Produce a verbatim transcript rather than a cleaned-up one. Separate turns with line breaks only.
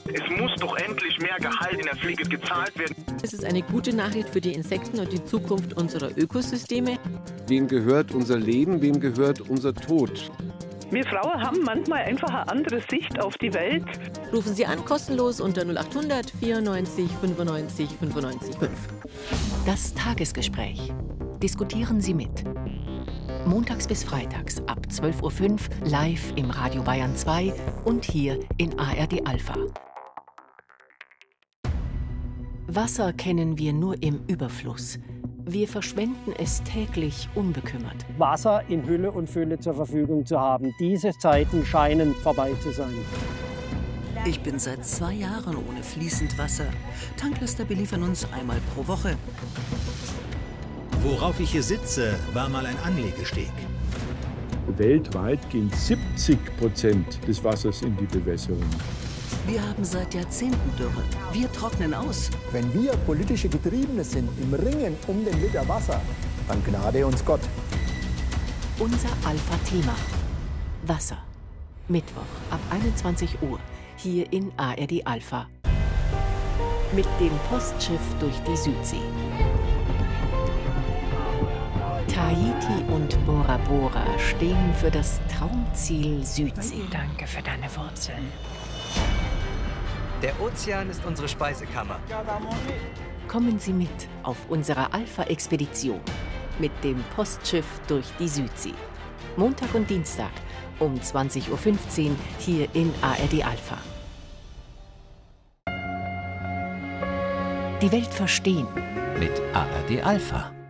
Es muss doch endlich mehr Gehalt in der Pflege gezahlt werden.
Es ist eine gute Nachricht für die Insekten und die Zukunft unserer Ökosysteme.
Wem gehört unser Leben, wem gehört unser Tod?
Wir Frauen haben manchmal einfach eine andere Sicht auf die Welt.
Rufen Sie an, kostenlos unter null acht hundert vierundneunzig fünfundneunzig fünfundneunzig fünf.
Das Tagesgespräch. Diskutieren Sie mit. Montags bis freitags ab zwölf Uhr fünf live im Radio Bayern zwei und hier in A R D Alpha. Wasser kennen wir nur im Überfluss. Wir verschwenden es täglich unbekümmert.
Wasser in Hülle und Fülle zur Verfügung zu haben. Diese Zeiten scheinen vorbei zu sein.
Ich bin seit zwei Jahren ohne fließend Wasser. Tanklaster beliefern uns einmal pro Woche.
Worauf ich hier sitze, war mal ein Anlegesteg.
Weltweit gehen siebzig Prozent des Wassers in die Bewässerung.
Wir haben seit Jahrzehnten Dürre. Wir trocknen aus.
Wenn wir politische Getriebene sind im Ringen um den Liter Wasser, dann gnade uns Gott.
Unser Alpha-Thema. Wasser. Mittwoch ab einundzwanzig Uhr. Hier in A R D Alpha. Mit dem Postschiff durch die Südsee. Tahiti und Bora Bora stehen für das Traumziel Südsee.
Danke für deine Wurzeln.
Der Ozean ist unsere Speisekammer.
Kommen Sie mit auf unserer Alpha-Expedition mit dem Postschiff durch die Südsee. Montag und Dienstag um zwanzig Uhr fünfzehn hier in A R D Alpha. Die Welt verstehen
mit A R D Alpha.